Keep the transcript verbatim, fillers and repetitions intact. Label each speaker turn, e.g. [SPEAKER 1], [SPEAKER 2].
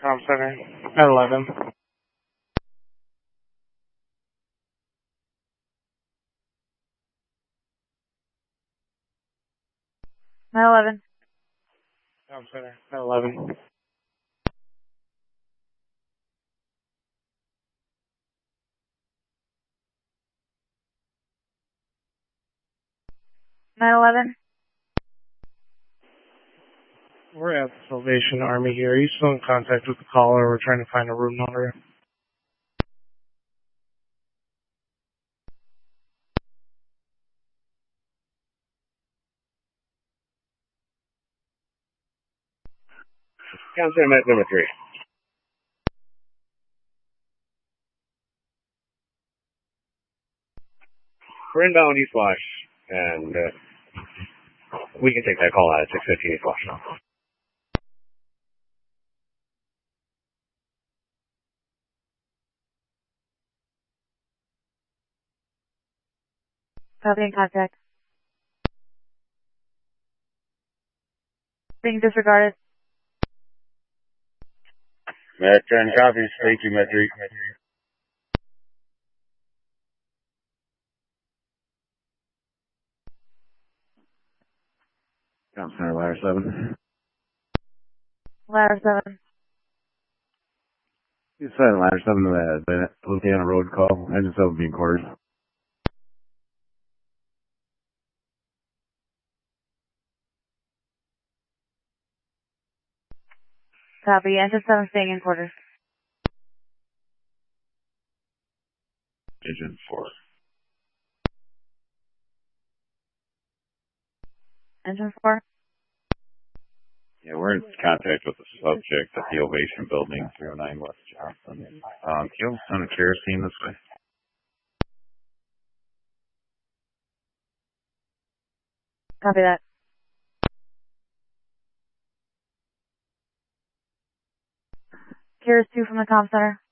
[SPEAKER 1] Com Center at eleven.
[SPEAKER 2] nine eleven.
[SPEAKER 1] Com Center at eleven.
[SPEAKER 2] nine eleven.
[SPEAKER 1] We're at the Salvation Army here. Are you still in contact with the caller? We're trying to find a room number.
[SPEAKER 3] Com Center, Met number three. We're inbound East Wash, and uh, we can take that call out at six fifteen East Wash now.
[SPEAKER 2] Copy in contact. Being disregarded.
[SPEAKER 3] Met ten copies. Thank you, Met three. Com Center, Ladder seven.
[SPEAKER 2] Ladder seven.
[SPEAKER 3] You said Ladder seven to the Louisiana Road call. Engine seven being quarters.
[SPEAKER 2] Copy. Engine seven staying in quarters.
[SPEAKER 3] Engine four.
[SPEAKER 2] Engine four.
[SPEAKER 3] Yeah, we're in contact with the subject at the Ovation Building, three oh nine West Johnson. Um, can you send a kerosene this way?
[SPEAKER 2] Copy that. Here's two from the Com Center.